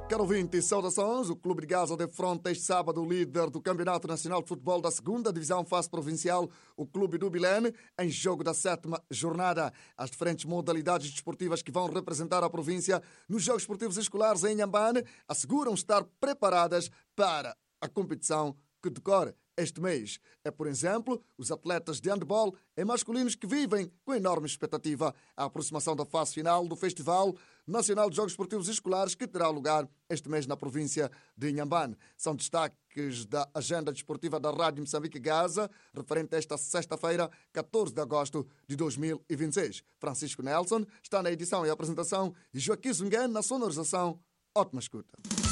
Caro ouvinte, saudações. O Clube de Gaza defronta este sábado o líder do Campeonato Nacional de Futebol da 2ª Divisão Fase Provincial, o Clube do Bilene, em jogo da 7ª jornada. As diferentes modalidades desportivas que vão representar a província nos Jogos Esportivos Escolares em Inhambane asseguram estar preparadas para a competição que decorre este mês. É, por exemplo, os atletas de handball em masculinos que vivem com enorme expectativa a aproximação da fase final do Festival Nacional de Jogos Esportivos Escolares que terá lugar este mês na província de Inhambane. São destaques da agenda desportiva da Rádio Moçambique Gaza, referente a esta sexta-feira, 14 de agosto de 2026. Francisco Nelson está na edição e apresentação e Joaquim Zungen na sonorização. Ótima escuta.